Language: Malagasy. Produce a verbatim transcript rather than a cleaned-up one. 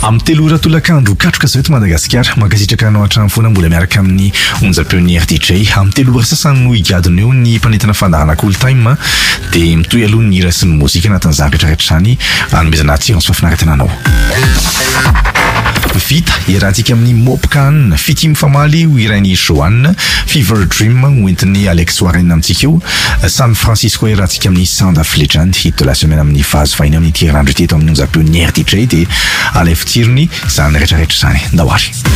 Am telo ora tolakandro katroka zao eto Madagasikara mankasitraka anao hatrany foana mbola miaraka amin'ny onjam-peon'ny R D J. Am telo ora sasany no higadona eo ny mpanentana fandaharana cool time dia mitoy aloha ny hira sy ny mozika anatin'izany rehetrarehetra zany anomezana tsiro sy fafinaretana anao. Vita iarahantsika amin'ny Mopcan fity mifamaly ho irainy Joanne, Fever Dream hoentin'ny Alex Warren amintsika eo, San Francisco iarahantsika amin'ny Sound of Legend hit de la semaine amin'ny phase fahiny amin'ny tirandro teto amin'ny onjam-peon'ny R D J dia alefy tsirony izany rehetrarehetra izany. Ndahoary.